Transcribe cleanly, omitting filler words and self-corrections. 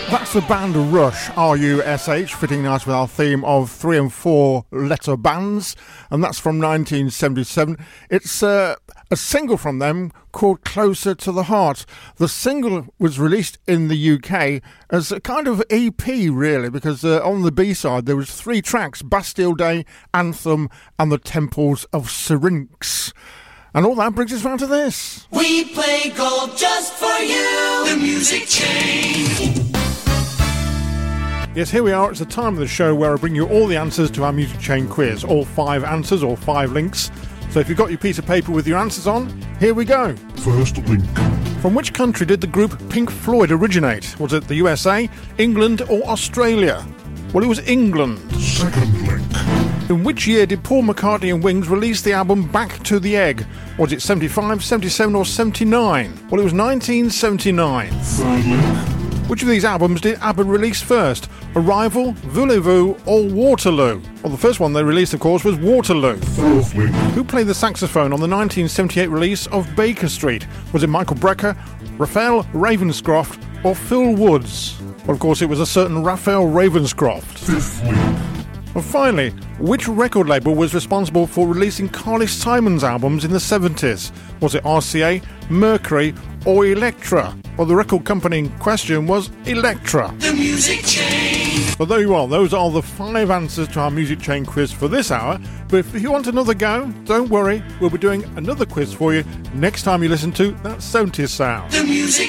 That's the band Rush, R-U-S-H, fitting nice with our theme of 3 and 4 letter bands, and that's from 1977. It's a single from them called Closer to the Heart. The single was released in the UK as a kind of EP, really, because on the B-side there was 3 tracks: Bastille Day, Anthem, and The Temples of Syrinx. And all that brings us round to this. We play gold just for you, the Music Chain. Yes, here we are. It's the time of the show where I bring you all the answers to our Music Chain quiz. All 5 answers, or 5 links. So if you've got your piece of paper with your answers on, here we go. First link. From which country did the group Pink Floyd originate? Was it the USA, England, or Australia? Well, it was England. Second link. In which year did Paul McCartney and Wings release the album Back to the Egg? Was it 75, 77, or 79? Well, it was 1979. Third link. Which of these albums did ABBA release first? Arrival, Voulez-Vous, or Waterloo? Well, the first one they released, of course, was Waterloo. Fourth link. Who played the saxophone on the 1978 release of Baker Street? Was it Michael Brecker, Raphael Ravenscroft, or Phil Woods? Well, of course, it was a certain Raphael Ravenscroft. Fifth link. And finally, which record label was responsible for releasing Carly Simon's albums in the 70s? Was it RCA, Mercury, or Elektra? Well, the record company in question was Elektra. The Music Chain. Well, there you are. Those are the 5 answers to our Music Chain quiz for this hour. But if you want another go, don't worry. We'll be doing another quiz for you next time you listen to That 70s Sound. The Music